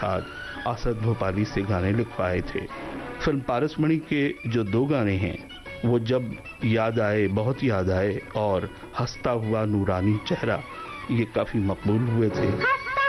बाद असद भोपाली से गाने लिख पाए थे। फिल्म पारसमणि के जो 2 गाने हैं वो जब याद आए, बहुत याद आए, और हंसता हुआ नूरानी चेहरा, ये काफी मकबूल हुए थे।